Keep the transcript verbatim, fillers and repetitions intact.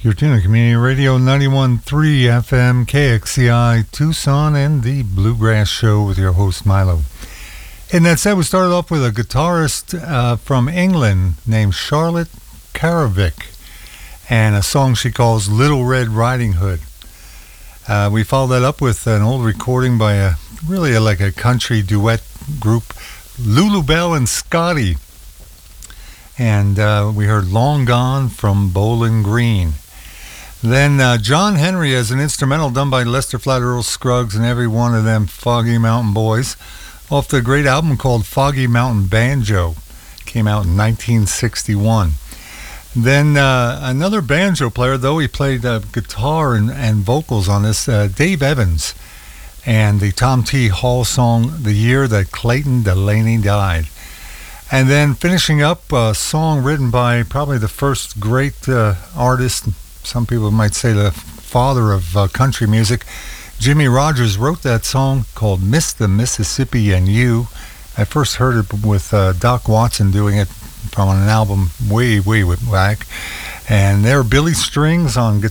You're tuning to Community Radio ninety-one point three F M, K X C I, Tucson, and the Bluegrass Show with your host, Milo. And that said, we started off with a guitarist uh, from England named Charlotte Karavic and a song she calls Little Red Riding Hood. Uh, we followed that up with an old recording by a really a, like a country duet group, Lulu Bell and Scotty. And uh, we heard Long Gone from Bowling Green. Then uh, John Henry as an instrumental done by Lester Flatt, Earl Scruggs, and every one of them Foggy Mountain Boys off the great album called Foggy Mountain Banjo. Came out in nineteen sixty-one. Then uh, another banjo player, though he played uh, guitar and, and vocals on this, uh, Dave Evans, and the Tom T. Hall song, The Year That Clayton Delaney Died. And then finishing up a song written by probably the first great uh, artist, some people might say the father of uh, country music, Jimmy Rogers wrote that song called Miss the Mississippi and You. I first heard it with uh, Doc Watson doing it from an album way, way back. And there were Billy Strings on